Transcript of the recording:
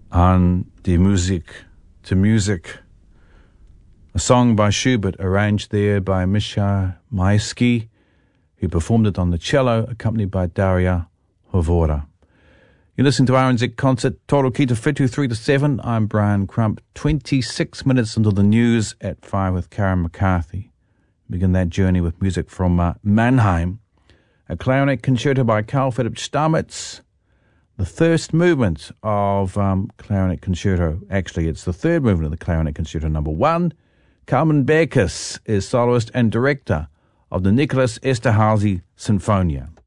An die Musik to Music, a song by Schubert arranged there by Misha Maisky, who performed it on the cello, accompanied by Daria Hovora. You're listening to RNZ Concert, Toro Ki Te Whetū 3 to 7. I'm Brian Crump. 26 minutes until the news at 5 with Karen McCarthy. Begin that journey with music from Mannheim, a clarinet concerto by Carl Philipp Stamitz, the first movement of clarinet concerto. Actually, it's the third movement of the clarinet concerto number 1. Carmen Berkes is soloist and director of the Nicholas Esterhazy Sinfonia.